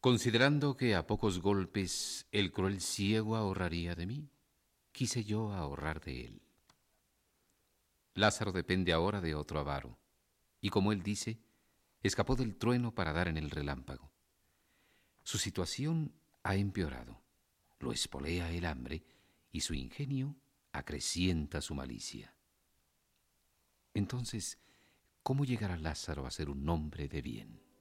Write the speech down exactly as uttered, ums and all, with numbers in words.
Considerando que a pocos golpes el cruel ciego ahorraría de mí, quise yo ahorrar de él. Lázaro depende ahora de otro avaro, y como él dice, escapó del trueno para dar en el relámpago. Su situación ha empeorado, lo espolea el hambre y su ingenio acrecienta su malicia. Entonces, ¿cómo llegará Lázaro a ser un hombre de bien?